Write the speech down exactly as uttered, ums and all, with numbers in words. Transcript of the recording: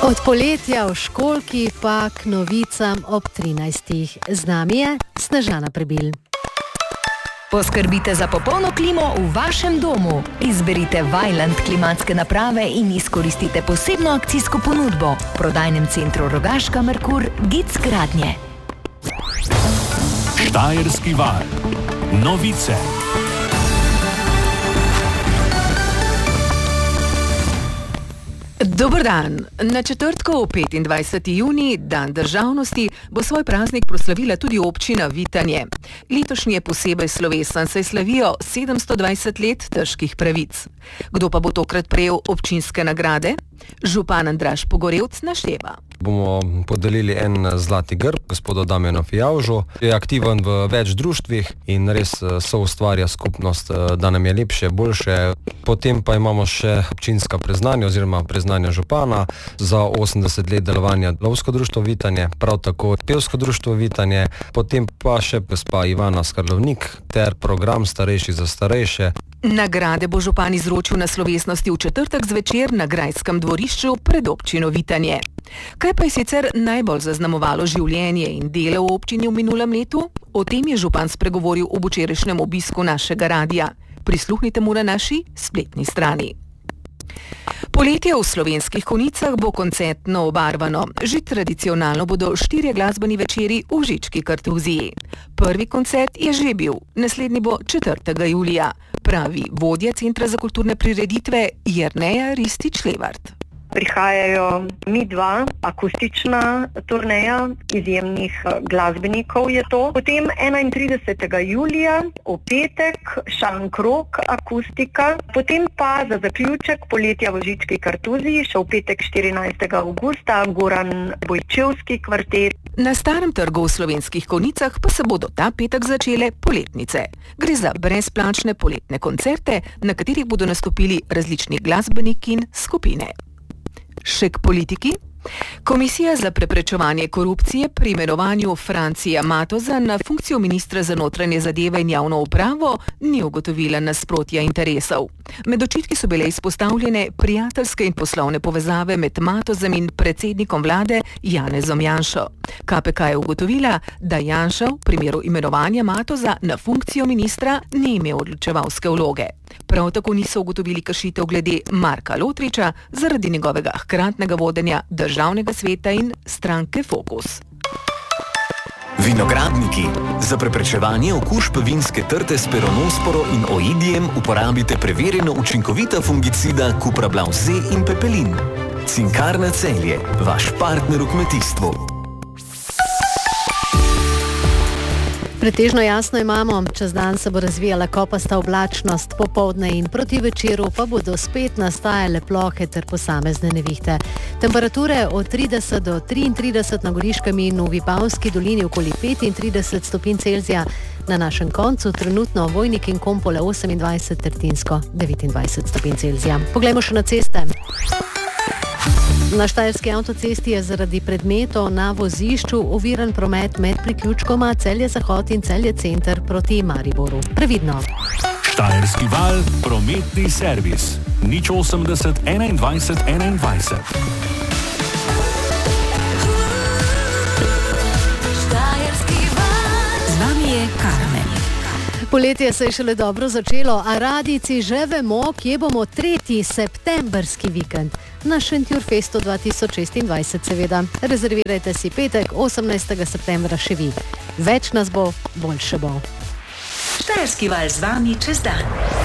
Od poletja v školki pa k novicam ob trinajstih. Z nami je Snežana Prebil. Poskrbite za popolno klimo v vašem domu. Izberite Vaillant klimatske naprave in izkoristite posebno akcijsko ponudbo v prodajnem centru Rogaška Merkur Gic Gradnje. Štajerski val. Novice. Dober dan. Na četrtkov petindvajseti junij, dan državnosti, bo svoj praznik proslavila tudi občina Vitanje. Letošnji je posebej slovesen, saj slavijo sedemsto dvajset let težkih pravic. Kdo pa bo tokrat prejel občinske nagrade? Župan Andraž Pogorevc našteva. Bomo podelili en zlati grb gospodu Damjanu Fijavžu. Je aktiven v več društvih in res soustvarja skupnost, da nam je lepše, boljše. Potem pa imamo še občinska priznanja oziroma priznanja župana za osemdeset let delovanja Lovsko društvo Vitanje, prav tako Pevsko društvo Vitanje, potem pa še gospa Ivana Skarlovnik ter program Starejši za starejše. Nagrade bo župan izročil na slovesnosti v četrtek zvečer na Grajskem dvorišču pred občino Vitanje. Kaj pa je sicer najbolj zaznamovalo življenje in delo v občini v minulem letu? O tem je župan spregovoril ob včerajšnjem obisku našega radia. Prisluhnite mu na naši spletni strani. Poletje v Slovenskih Konjicah bo koncertno obarvano. Že tradicionalno bodo štirje glasbeni večeri v Žički kartuziji. Prvi koncert je že bil, naslednji bo četrtega julija, pravi vodja Centra za kulturne prireditve Jerneja Ristič-Levart. Prihajajo Mi dva, akustična turneja, izjemnih glasbenikov je to. Potem enaintridesetega julija, v petek, šankrok, akustika. Potem pa za zaključek poletja v Žički kartuziji, še v petek štirinajstega avgusta, Goran Bojčevski kvartet. Na Starem trgu v Slovenskih Konjicah pa se bodo ta petek začele poletnice. Gre za brezplačne poletne koncerte, na katerih bodo nastopili različni glasbeniki in skupine. Še k politiki. Komisija za preprečevanje korupcije pri imenovanju Francija Matoza na funkcijo ministra za notranje zadeve in javno upravo ni ugotovila nasprotja interesov. Med očitki so bile izpostavljene prijateljske in poslovne povezave med Matozem in predsednikom vlade Janezom Janšo. K P K je ugotovila, da Janša v primeru imenovanja Matoza na funkcijo ministra ni imel odločevalske vloge. Prav tako niso ugotovili kršitev glede Marka Lotriča zaradi njegovega hkratnega vodenja državnega sveta in stranke Fokus. Vinogradniki. Za preprečevanje okužb vinske trte s peronosporo in oidijem uporabite preverjeno učinkovita fungicida Cuprablav Z in Pepelin. Cinkarna Celje, vaš partner v kmetijstvu. Pretežno jasno imamo, čez dan se bo razvijala kopasta oblačnost, popoldne in proti večeru pa bodo spet nastajale plohe ter posamezne nevihte. Temperature od trideset do triintrideset na Goriškem in v Vipavski dolini okoli petintrideset stopinj Celzija, na našem koncu trenutno Vojnik in Kompole osemindvajset, Tertinsko devetindvajset stopinj Celzija. Poglejmo še na ceste. Na Štajerski avtocesti je zaradi predmetov na vozišču oviran promet med priključkoma Celje Zahod in Celje Center proti Mariboru. Previdno. Štajerski val, prometni servis. nič osemdeset enaindvajset enaindvajset. Z nami je Karmen. Poletje se je šele dobro začelo, a radijci že vemo, kje bomo tretji septembrski vikend. Na Šentjurfestu dva tisoč šestindvajset seveda. Rezervirajte si petek, osemnajstega septembra še vi. Več nas bo, boljše bo. Štajerski val z vami čez dan.